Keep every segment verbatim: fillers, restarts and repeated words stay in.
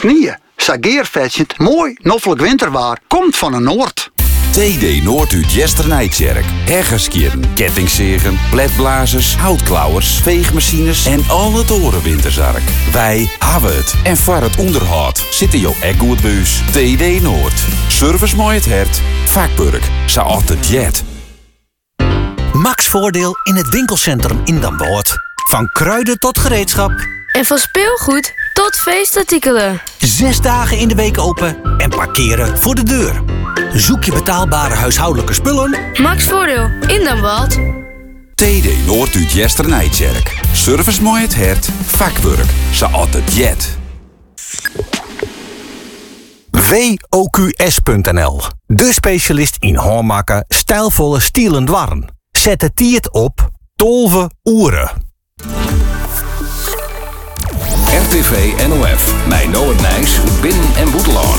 sneeuw, sageervetsend, mooi, noffelijk winterwaar, komt van een noord. T D Noord uit Jesternijtjerk. Heggerskieren, kettingzegen, pletblazers, houtklauwers, veegmachines en al het orenwinterzark. Wij hebben het. En voor het onderhoud zitten jouw ek goed buis. T D Noord. Service mooi het hert. Vakburg. Zoals het jet. Max Voordeel in het winkelcentrum in Damwoord. Van kruiden tot gereedschap. En van speelgoed tot feestartikelen. Zes dagen in de week open en parkeren voor de deur. Zoek je betaalbare huishoudelijke spullen? Max Voordeel in Damwoord. T D Noord uit Jesternijtjerk. Service mooi het hert. Vakburg. Zoals het jet. W O Q S punt N L. De specialist in hoormaken, stijlvolle stielen dwarren. Zet de tiert op tolve oeren. R T V N O F. Mijn Noord Nijs, Binnen- en Boetelaan.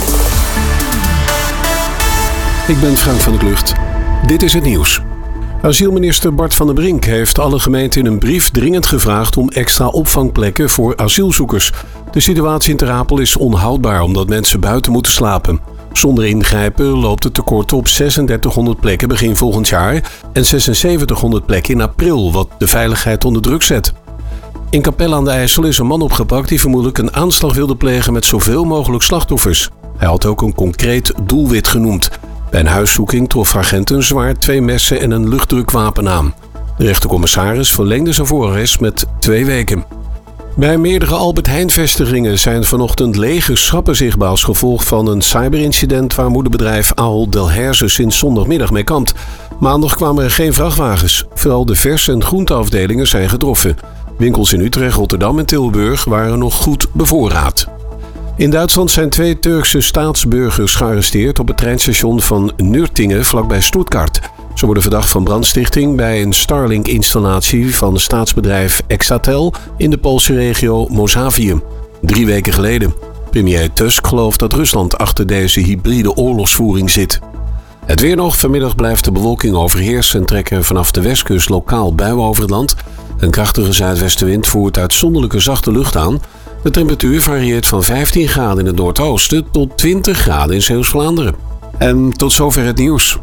Ik ben Frank van der Klucht. Dit is het nieuws. Asielminister Bart van der Brink heeft alle gemeenten in een brief dringend gevraagd om extra opvangplekken voor asielzoekers. De situatie in Ter Apel is onhoudbaar omdat mensen buiten moeten slapen. Zonder ingrijpen loopt het tekort op zesendertighonderd plekken begin volgend jaar en zesenzeventighonderd plekken in april, wat de veiligheid onder druk zet. In Capelle aan de IJssel is een man opgepakt die vermoedelijk een aanslag wilde plegen met zoveel mogelijk slachtoffers. Hij had ook een concreet doelwit genoemd. Bij een huiszoeking trof agenten zwaar twee messen en een luchtdrukwapen aan. De rechtercommissaris verlengde zijn voorarrest met twee weken. Bij meerdere Albert Heijn-vestigingen zijn vanochtend lege schappen zichtbaar als gevolg van een cyberincident waar moederbedrijf Ahold Delhaize sinds zondagmiddag mee kampt. Maandag kwamen er geen vrachtwagens. Vooral de vers- en groenteafdelingen zijn getroffen. Winkels in Utrecht, Rotterdam en Tilburg waren nog goed bevoorraad. In Duitsland zijn twee Turkse staatsburgers gearresteerd op het treinstation van Nürtingen vlakbij Stuttgart. Ze worden verdacht van brandstichting bij een Starlink-installatie van staatsbedrijf Exatel in de Poolse regio Mozavië. Drie weken geleden. Premier Tusk gelooft dat Rusland achter deze hybride oorlogsvoering zit. Het weer nog. Vanmiddag blijft de bewolking overheersen en trekken vanaf de westkust lokaal buien over het land. Een krachtige zuidwestenwind voert uitzonderlijke zachte lucht aan. De temperatuur varieert van vijftien graden in het noordoosten tot twintig graden in Zeeuws-Vlaanderen. En tot zover het nieuws.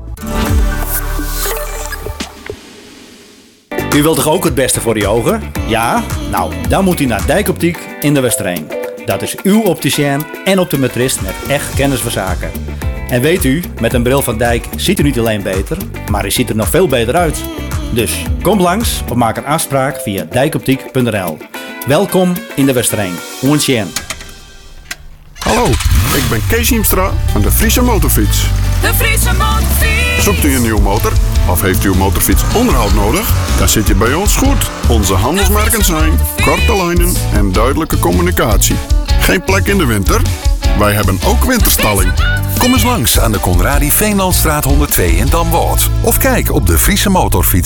U wilt toch ook het beste voor uw ogen? Ja? Nou, dan moet u naar Dijkoptiek in de Westereen. Dat is uw opticien en optometrist met echt kennis van zaken. En weet u, met een bril van Dijk ziet u niet alleen beter, maar u ziet er nog veel beter uit. Dus kom langs of maak een afspraak via dijkoptiek punt n l. Welkom in de Westereen. Oensjen. Hallo, ik ben Kees Hiemstra van de Friese Motorfiets. De Friese Motorfiets. Zoekt u een nieuwe motor of heeft uw motorfiets onderhoud nodig? Dan zit je bij ons goed. Onze handelsmerken zijn korte lijnen en duidelijke communicatie. Geen plek in de winter? Wij hebben ook winterstalling. Kom eens langs aan de Conradi Veenlandstraat honderdtwee in Damwoord. Of kijk op de Friese Motorfiets